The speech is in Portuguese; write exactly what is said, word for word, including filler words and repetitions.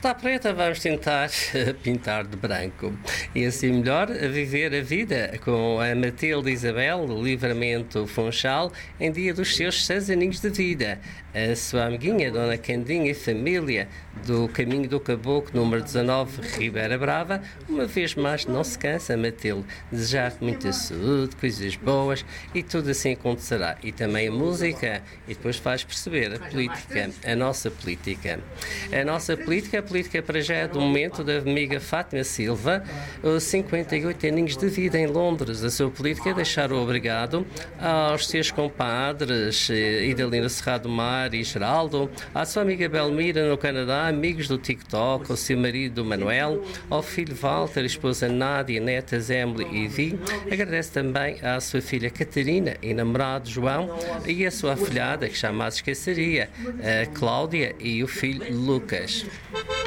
está preta, vamos tentar pintar de branco. E assim melhor viver a vida com a Matilde Isabel do Livramento Funchal em dia dos seus seis aninhos de vida. A sua amiguinha, Dona Candinha e família do Caminho do Caboclo, número dezanove, Ribeira Brava, uma vez mais não se cansa, Matilde, desejar-te muita saúde, coisas boas e tudo assim acontecerá. E também a música, e depois vais perceber a política, a nossa política. A nossa política, a política para já é do momento da amiga Fátima Silva, os cinquenta e oito aninhos de vida em Londres. A sua política é deixar o obrigado aos seus compadres, Idalina Serrado Mar e Geraldo, à sua amiga Belmira no Canadá, amigos do TikTok, ao seu marido Manuel, ao filho Walter, esposa Nádia, netas Emily e Vi. Agradece também à sua filha Catarina e namorado João e a sua afilhada, que jamais esqueceria, a Cláudia, e o filho Lucas.